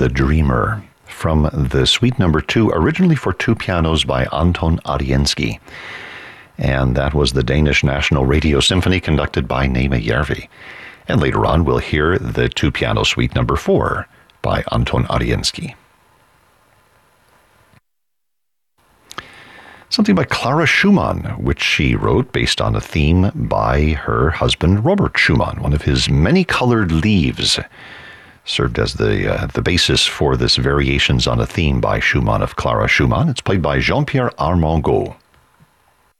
The Dreamer, from the Suite Number 2, originally for two pianos by Anton Arienski. And that was the Danish National Radio Symphony conducted by Neeme Järvi. And later on, we'll hear the two-piano Suite Number 4 by Anton Arienski. Something by Clara Schumann, which she wrote based on a theme by her husband, Robert Schumann. One of his many colored leaves served as the basis for this Variations on a Theme by Schumann of Clara Schumann. It's played by Jean-Pierre Armengaud.